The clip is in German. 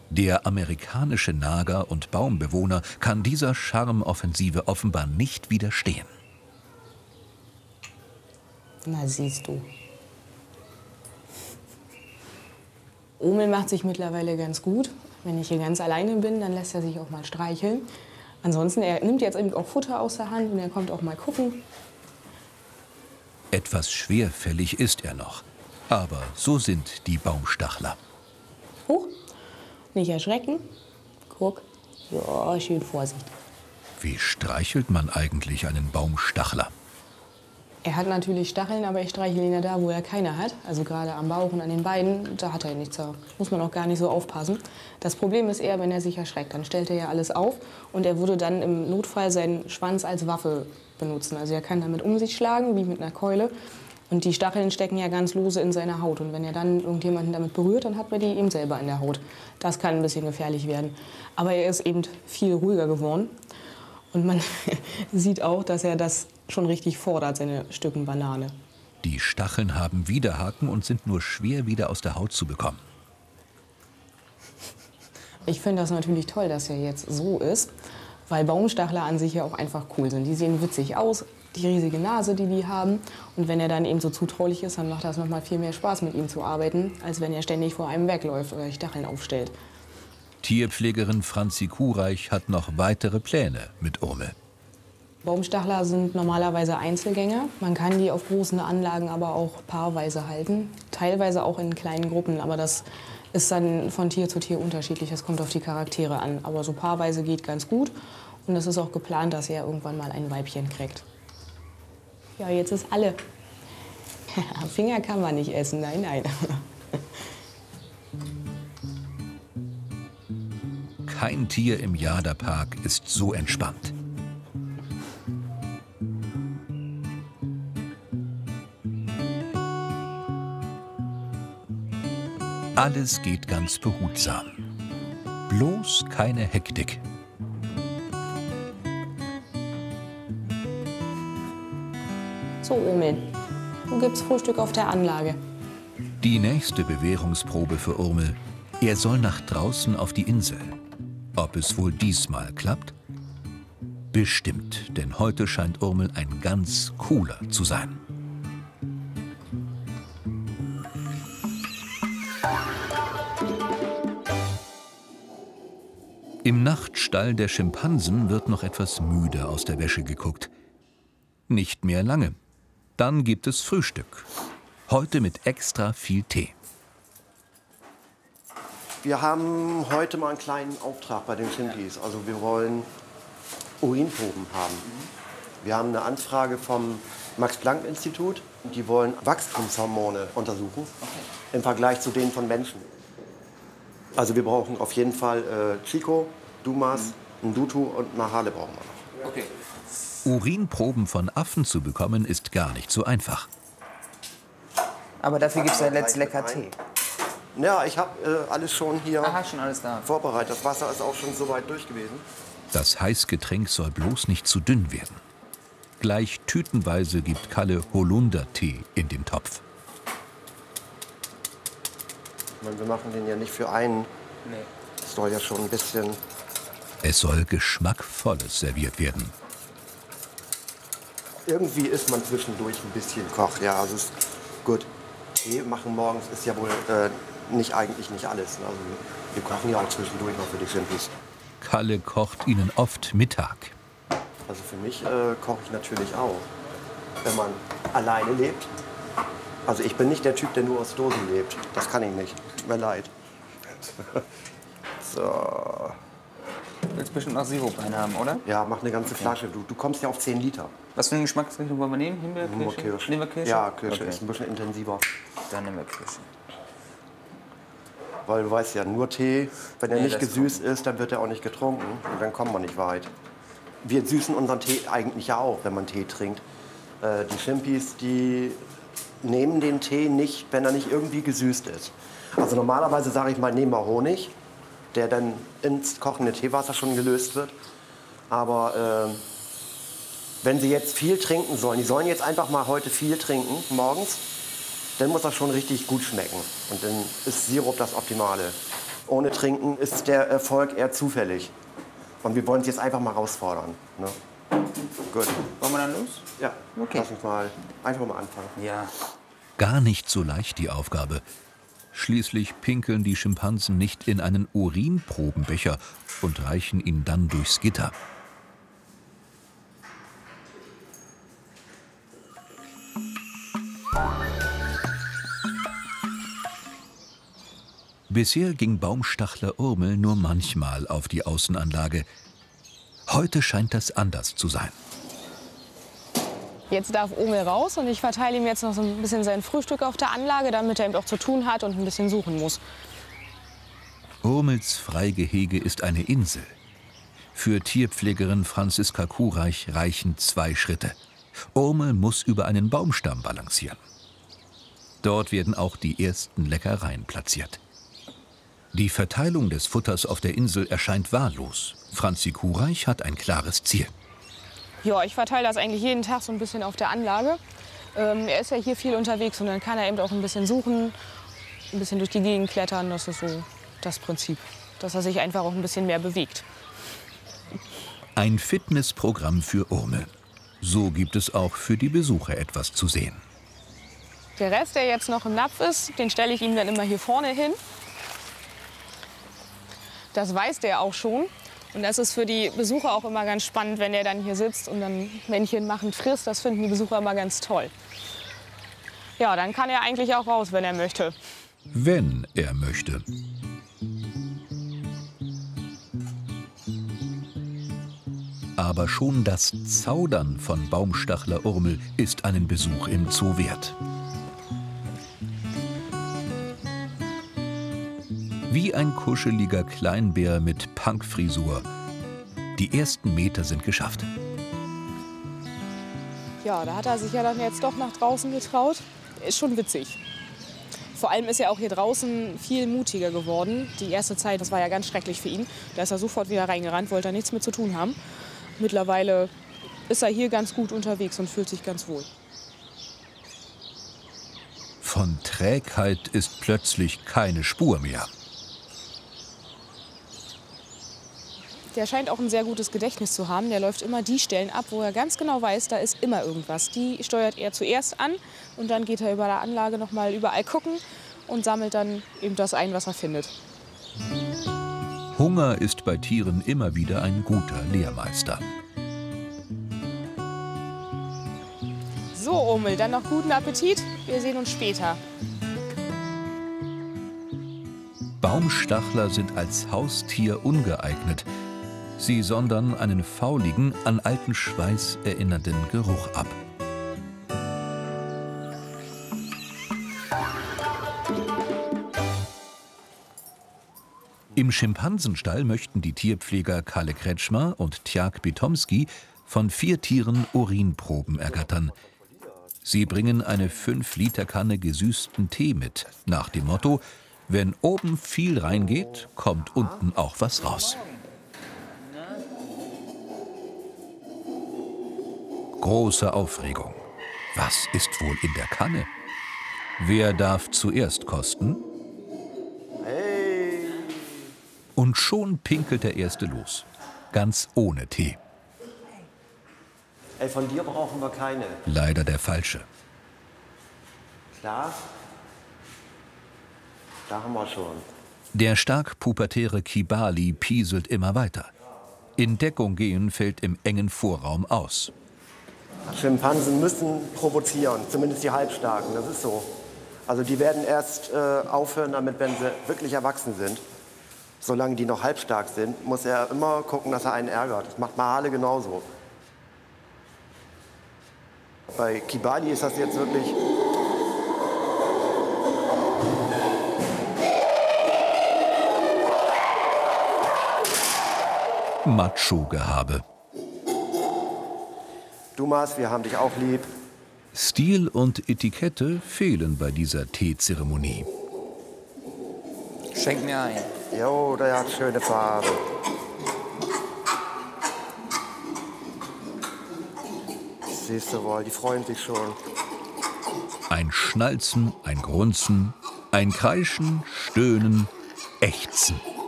Der amerikanische Nager und Baumbewohner kann dieser Charmeoffensive offenbar nicht widerstehen. Na, siehst du. Urmel macht sich mittlerweile ganz gut. Wenn ich hier ganz alleine bin, dann lässt er sich auch mal streicheln. Ansonsten, er nimmt jetzt eben auch Futter aus der Hand und er kommt auch mal gucken. Etwas schwerfällig ist er noch. Aber so sind die Baumstachler. Hoch, nicht erschrecken. Guck, ja, schön vorsichtig. Wie streichelt man eigentlich einen Baumstachler? Er hat natürlich Stacheln, aber ich streichle ihn ja da, wo er keine hat. Also gerade am Bauch und an den Beinen, da hat er nichts. Da muss man auch gar nicht so aufpassen. Das Problem ist eher, wenn er sich erschreckt. Dann stellt er ja alles auf und er würde dann im Notfall seinen Schwanz als Waffe benutzen. Also er kann damit um sich schlagen, wie mit einer Keule. Und die Stacheln stecken ja ganz lose in seiner Haut. Und wenn er dann irgendjemanden damit berührt, dann hat man die eben selber in der Haut. Das kann ein bisschen gefährlich werden. Aber er ist eben viel ruhiger geworden. Und man sieht auch, dass er das schon richtig fordert, seine Stücken Banane. Die Stacheln haben Widerhaken und sind nur schwer wieder aus der Haut zu bekommen. Ich finde das natürlich toll, dass er jetzt so ist, weil Baumstachler an sich ja auch einfach cool sind. Die sehen witzig aus, die riesige Nase, die die haben. Und wenn er dann eben so zutraulich ist, dann macht das noch mal viel mehr Spaß, mit ihm zu arbeiten, als wenn er ständig vor einem wegläuft oder die Stacheln aufstellt. Tierpflegerin Franzi Kuhreich hat noch weitere Pläne mit Urmel. Baumstachler sind normalerweise Einzelgänger. Man kann die auf großen Anlagen aber auch paarweise halten, teilweise auch in kleinen Gruppen. Aber das ist dann von Tier zu Tier unterschiedlich, das kommt auf die Charaktere an. Aber so paarweise geht ganz gut und es ist auch geplant, dass er irgendwann mal ein Weibchen kriegt. Ja, jetzt ist alle. Finger kann man nicht essen, nein, nein. Kein Tier im Jada-Park ist so entspannt. Alles geht ganz behutsam. Bloß keine Hektik. So, Urmel, du gibst Frühstück auf der Anlage. Die nächste Bewährungsprobe für Urmel. Er soll nach draußen auf die Insel. Ob es wohl diesmal klappt? Bestimmt, denn heute scheint Urmel ein ganz cooler zu sein. Im Nachtstall der Schimpansen wird noch etwas müde aus der Wäsche geguckt. Nicht mehr lange. Dann gibt es Frühstück. Heute mit extra viel Tee. Wir haben heute mal einen kleinen Auftrag bei den Chimpis. Also wir wollen Urinproben haben. Wir haben eine Anfrage vom Max-Planck-Institut. Die wollen Wachstumshormone untersuchen im Vergleich zu denen von Menschen. Also wir brauchen auf jeden Fall Chico, Dumas, ein Dutu und eine Hale brauchen wir noch. Okay. Urinproben von Affen zu bekommen, ist gar nicht so einfach. Aber dafür gibt es ja jetzt lecker Tee. Ja, ich habe alles schon hier Schon alles da. vorbereitet. Das Wasser ist auch schon soweit durch gewesen. Das Heißgetränk soll bloß nicht zu dünn werden. Gleich tütenweise gibt Kalle Holundertee in den Topf. Ich meine, wir machen den ja nicht für einen. Nee. Es soll ja schon ein bisschen... Es soll Geschmackvolles serviert werden. Irgendwie ist man zwischendurch ein bisschen Koch. Ja, also ist gut. Tee machen morgens ist ja wohl eigentlich nicht alles. Ne? Also wir kochen ja auch zwischendurch noch für die Chimpis. Kalle kocht ihnen oft Mittag. Also für mich koche ich natürlich auch, wenn man alleine lebt. Also ich bin nicht der Typ, der nur aus Dosen lebt. Das kann ich nicht. Tut mir leid. So. Du willst bestimmt noch Sirup haben, oder? Ja, mach eine ganze Flasche. Du kommst ja auf 10 Liter. Was für eine Geschmacksrichtung wollen wir nehmen? Himbeer, Nur Kirsche? Kirsche. Nehmen wir Kirsche? Ja, Kirsche Okay. ist ein bisschen intensiver. Dann nehmen wir Kirsche. Weil du weißt ja, nur Tee, wenn er Nee, nicht das gesüßt ist, dann wird er auch nicht getrunken. Und dann kommt man nicht weit. Wir süßen unseren Tee eigentlich ja auch, wenn man Tee trinkt. Die Chimpis, die nehmen den Tee nicht, wenn er nicht irgendwie gesüßt ist. Also normalerweise sage ich mal, nehmen wir Honig, der dann ins kochende Teewasser schon gelöst wird. Aber wenn sie jetzt viel trinken sollen, die sollen jetzt einfach mal heute viel trinken, morgens, dann muss das schon richtig gut schmecken. Und dann ist Sirup das Optimale. Ohne Trinken ist der Erfolg eher zufällig. Und wir wollen es jetzt einfach mal herausfordern. Ne? Gut. Wollen wir dann los? Ja, okay. Lass uns mal einfach mal anfangen. Ja. Gar nicht so leicht die Aufgabe. Schließlich pinkeln die Schimpansen nicht in einen Urinprobenbecher und reichen ihn dann durchs Gitter. Bisher ging Baumstachler Urmel nur manchmal auf die Außenanlage. Heute scheint das anders zu sein. Jetzt darf Urmel raus und ich verteile ihm jetzt noch so ein bisschen sein Frühstück auf der Anlage, damit er eben auch zu tun hat und ein bisschen suchen muss. Urmels Freigehege ist eine Insel. Für Tierpflegerin Franziska Kureich reichen 2 Schritte. Urmel muss über einen Baumstamm balancieren. Dort werden auch die ersten Leckereien platziert. Die Verteilung des Futters auf der Insel erscheint wahllos. Franzi Kureich hat ein klares Ziel. Ja, ich verteile das eigentlich jeden Tag so ein bisschen auf der Anlage. Er ist ja hier viel unterwegs und dann kann er eben auch ein bisschen suchen, ein bisschen durch die Gegend klettern. Das ist so das Prinzip, dass er sich einfach auch ein bisschen mehr bewegt. Ein Fitnessprogramm für Urmel. So gibt es auch für die Besucher etwas zu sehen. Der Rest, der jetzt noch im Napf ist, den stelle ich ihm dann immer hier vorne hin. Das weiß der auch schon. Und das ist für die Besucher auch immer ganz spannend, wenn er dann hier sitzt und dann Männchen machend frisst. Das finden die Besucher immer ganz toll. Ja, dann kann er eigentlich auch raus, wenn er möchte. Wenn er möchte. Aber schon das Zaudern von Baumstachler Urmel ist einen Besuch im Zoo wert. Wie ein kuscheliger Kleinbär mit Punkfrisur. Die ersten Meter sind geschafft. Ja, da hat er sich ja dann jetzt doch nach draußen getraut. Ist schon witzig. Vor allem ist er auch hier draußen viel mutiger geworden. Die erste Zeit, das war ja ganz schrecklich für ihn. Da ist er sofort wieder reingerannt, wollte er nichts mit zu tun haben. Mittlerweile ist er hier ganz gut unterwegs und fühlt sich ganz wohl. Von Trägheit ist plötzlich keine Spur mehr. Der scheint auch ein sehr gutes Gedächtnis zu haben. Der läuft immer die Stellen ab, wo er ganz genau weiß, da ist immer irgendwas. Die steuert er zuerst an und dann geht er über der Anlage noch mal überall gucken und sammelt dann eben das ein, was er findet. Hunger ist bei Tieren immer wieder ein guter Lehrmeister. So, Urmel, dann noch guten Appetit. Wir sehen uns später. Baumstachler sind als Haustier ungeeignet. Sie sondern einen fauligen, an alten Schweiß erinnernden Geruch ab. Im Schimpansenstall möchten die Tierpfleger Kalle Kretschmer und Tjag Bitomski von 4 Tieren Urinproben ergattern. Sie bringen eine 5-Liter-Kanne gesüßten Tee mit, nach dem Motto: Wenn oben viel reingeht, kommt unten auch was raus. Große Aufregung. Was ist wohl in der Kanne? Wer darf zuerst kosten? Hey! Und schon pinkelt der Erste los. Ganz ohne Tee. Ey, von dir brauchen wir keine. Leider der Falsche. Klar? Da haben wir schon. Der stark pubertäre Kibali pieselt immer weiter. In Deckung gehen fällt im engen Vorraum aus. Schimpansen müssen provozieren, zumindest die Halbstarken, das ist so. Also die werden erst aufhören damit, wenn sie wirklich erwachsen sind. Solange die noch halbstark sind, muss er immer gucken, dass er einen ärgert. Das macht Mahale genauso. Bei Kibali ist das jetzt wirklich... Macho-Gehabe. Dumas, wir haben dich auch lieb. Stil und Etikette fehlen bei dieser Teezeremonie. Schenk mir ein. Jo, der hat schöne Farbe. Siehst du wohl, die freuen sich schon. Ein Schnalzen, ein Grunzen, ein Kreischen, Stöhnen, Ächzen.